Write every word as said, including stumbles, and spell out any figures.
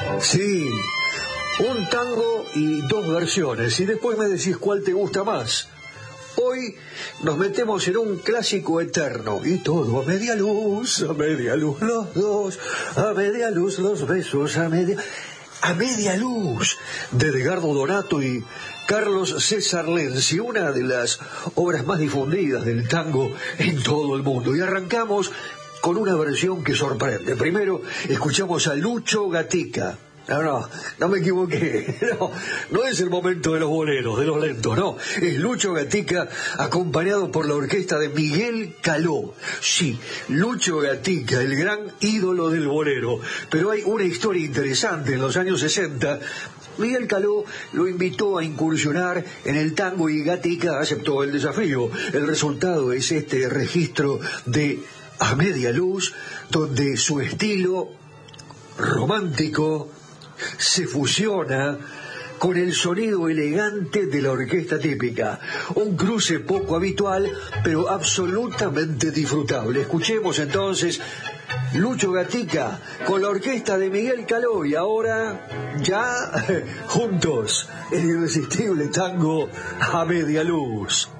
Sí, un tango y dos versiones, y después me decís cuál te gusta más. Hoy nos metemos en un clásico eterno, y todo a media luz, a media luz los dos, a media luz los besos, a media... A media luz, de Edgardo Donato y Carlos César Lenzi, una de las obras más difundidas del tango en todo el mundo. Y arrancamos con una versión que sorprende. Primero escuchamos a Lucho Gatica. No, no, no me equivoqué. No, no es el momento de los boleros, de los lentos, no. Es Lucho Gatica acompañado por la orquesta de Miguel Caló. Sí, Lucho Gatica, el gran ídolo del bolero. Pero hay una historia interesante. En los años sesenta, Miguel Caló lo invitó a incursionar en el tango y Gatica aceptó el desafío. El resultado es este registro de A Media Luz, donde su estilo romántico se fusiona con el sonido elegante de la orquesta típica. Un cruce poco habitual, pero absolutamente disfrutable. Escuchemos entonces Lucho Gatica con la orquesta de Miguel Caló, y ahora ya juntos el irresistible tango A Media Luz.